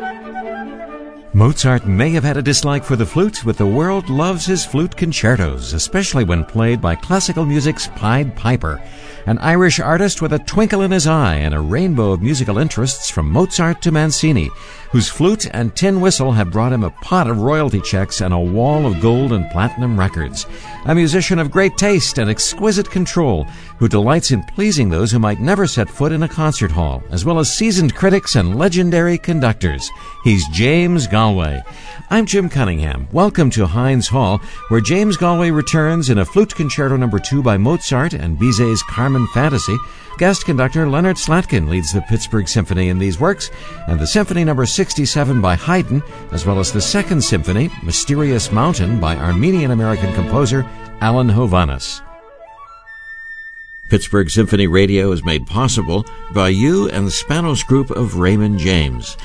Mozart may have had a dislike for the flute, but the world loves his flute concertos, especially when played by classical music's Pied Piper, an Irish artist with a twinkle in his eye and a rainbow of musical interests from Mozart to Mancini, whose flute and tin whistle have brought him a pot of royalty checks and a wall of gold and platinum records. A musician of great taste and exquisite control, who delights in pleasing those who might never set foot in a concert hall, as well as seasoned critics and legendary conductors. He's James Galway. I'm Jim Cunningham. Welcome to Heinz Hall, where James Galway returns in a Flute Concerto No. 2 by Mozart and Bizet's Carmen Fantasy. Guest conductor Leonard Slatkin leads the Pittsburgh Symphony in these works, and the Symphony No. 67 by Haydn, as well as the Second Symphony, Mysterious Mountain, by Armenian-American composer Alan Hovhaness. Pittsburgh Symphony Radio is made possible by you and the Spanos Group of Raymond James.